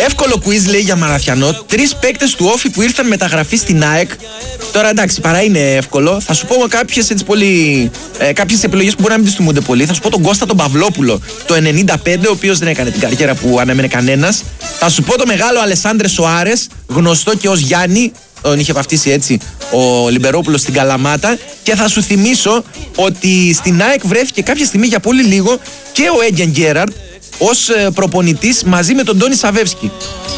Εύκολο quiz λέει για Μαραθιανό. 3 παίκτες του Όφη που ήρθαν μεταγραφή στην ΑΕΚ. Τώρα εντάξει, παρά είναι εύκολο. Θα σου πω κάποιες επιλογές που μπορεί να μην τις θυμούνται πολύ. Θα σου πω τον Κώστα τον Παυλόπουλο το 95, ο οποίος δεν έκανε την καριέρα που ανέμενε κανένας. Θα σου πω το μεγάλο Αλεσάνδρε Σοάρες, γνωστό και ως Γιάννη. Τον είχε βαφτίσει έτσι ο Λιμπερόπουλος στην Καλαμάτα. Και θα σου θυμίσω ότι στην ΑΕΚ βρέθηκε κάποια στιγμή για πολύ λίγο και ο Έντιαν Γκέραρντ ως προπονητής μαζί με τον Τόνι Σαβεύσκι.